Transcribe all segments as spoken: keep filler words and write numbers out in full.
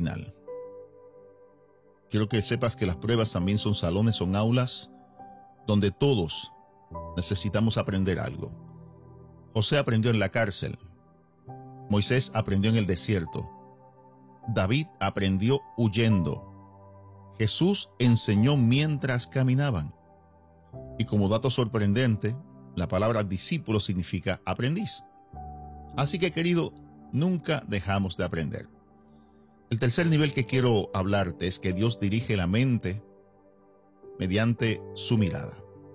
final. Quiero que sepas que las pruebas también son salones, son aulas donde todos necesitamos aprender algo. José aprendió en la cárcel. Moisés aprendió en el desierto. David aprendió huyendo. Jesús enseñó mientras caminaban. Y como dato sorprendente, la palabra discípulo significa aprendiz. Así que, querido, nunca dejamos de aprender. El tercer nivel que quiero hablarte es que Dios dirige la mente mediante su mirada.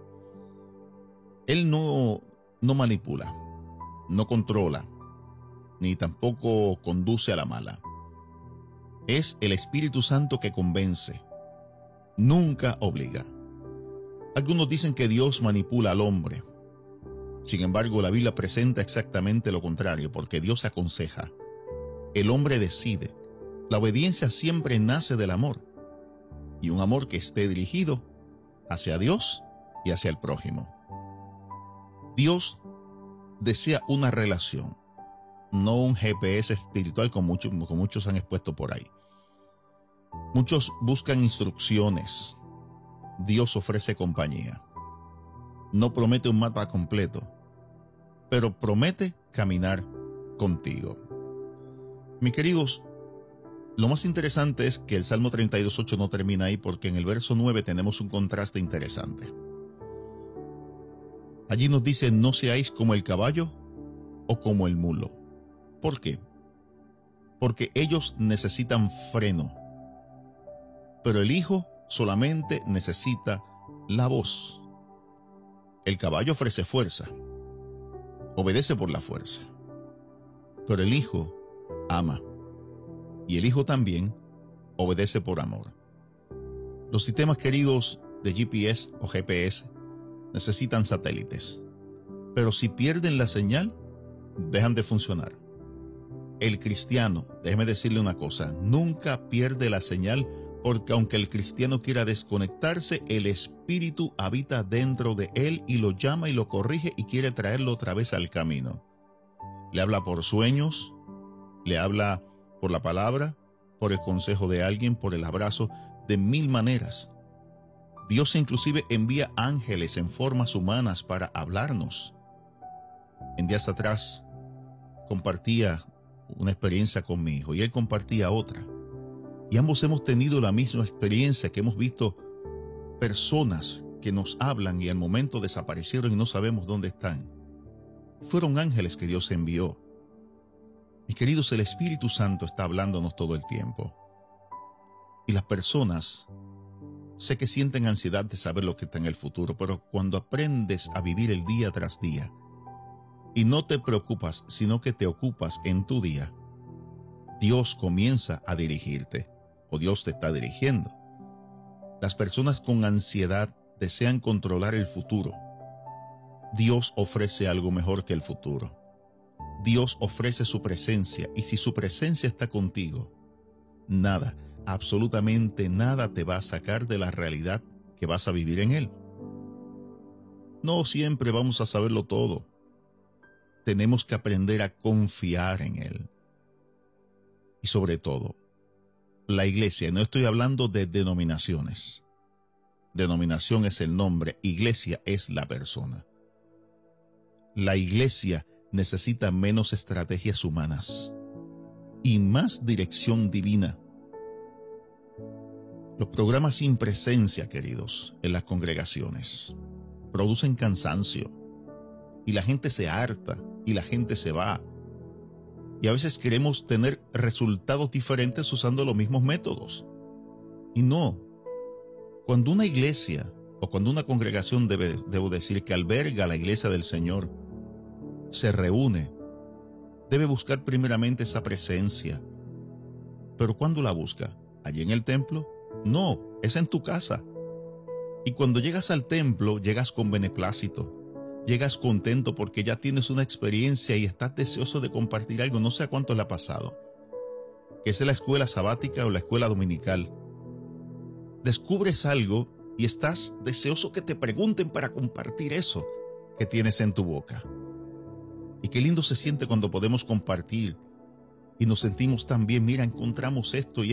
Él no, no manipula, no controla, ni tampoco conduce a la mala. Es el Espíritu Santo que convence, nunca obliga. Algunos dicen que Dios manipula al hombre. Sin embargo, la Biblia presenta exactamente lo contrario, porque Dios aconseja. El hombre decide. La obediencia siempre nace del amor, y un amor que esté dirigido hacia Dios y hacia el prójimo. Dios desea una relación, no un G P S espiritual como muchos, como muchos han expuesto por ahí. Muchos buscan instrucciones. Dios ofrece compañía. No promete un mapa completo, pero promete caminar contigo. Mis queridos, lo más interesante es que el Salmo treinta y dos ocho no termina ahí, porque en el verso nueve tenemos un contraste interesante. Allí nos dice: no seáis como el caballo o como el mulo. ¿Por qué? Porque ellos necesitan freno, pero el hijo solamente necesita la voz. El caballo ofrece fuerza, obedece por la fuerza, pero el hijo ama. Y el hijo también obedece por amor. Los sistemas, queridos, de G P S o G P S necesitan satélites, pero si pierden la señal, dejan de funcionar. El cristiano, déjeme decirle una cosa, nunca pierde la señal, porque aunque el cristiano quiera desconectarse, el Espíritu habita dentro de él y lo llama y lo corrige y quiere traerlo otra vez al camino. Le habla por sueños, le habla por la palabra, por el consejo de alguien, por el abrazo, de mil maneras. Dios inclusive envía ángeles en formas humanas para hablarnos. En días atrás compartía una experiencia con mi hijo y él compartía otra. Y ambos hemos tenido la misma experiencia, que hemos visto personas que nos hablan y al momento desaparecieron y no sabemos dónde están. Fueron ángeles que Dios envió. Mis queridos, el Espíritu Santo está hablándonos todo el tiempo. Y las personas, sé que sienten ansiedad de saber lo que está en el futuro, pero cuando aprendes a vivir el día tras día y no te preocupas, sino que te ocupas en tu día, Dios comienza a dirigirte, o Dios te está dirigiendo. Las personas con ansiedad desean controlar el futuro. Dios ofrece algo mejor que el futuro. Dios ofrece su presencia, y si su presencia está contigo, nada, absolutamente nada te va a sacar de la realidad que vas a vivir en Él. No siempre vamos a saberlo todo. Tenemos que aprender a confiar en Él. Y sobre todo, la iglesia, no estoy hablando de denominaciones. Denominación es el nombre, iglesia es la persona. La iglesia necesita menos estrategias humanas y más dirección divina. Los programas sin presencia, queridos, en las congregaciones, producen cansancio y la gente se harta y la gente se va. Y a veces queremos tener resultados diferentes usando los mismos métodos. Y no. Cuando una iglesia o cuando una congregación, debe, debo decir, que alberga la iglesia del Señor, se reúne, debe buscar primeramente esa presencia. ¿Pero cuándo la busca? ¿Allí en el templo? No, es en tu casa. Y cuando llegas al templo, llegas con beneplácito. Llegas contento porque ya tienes una experiencia y estás deseoso de compartir algo. No sé a cuánto le ha pasado, que es la escuela sabática o la escuela dominical. Descubres algo y estás deseoso que te pregunten para compartir eso que tienes en tu boca. Y qué lindo se siente cuando podemos compartir y nos sentimos tan bien. Mira, encontramos esto y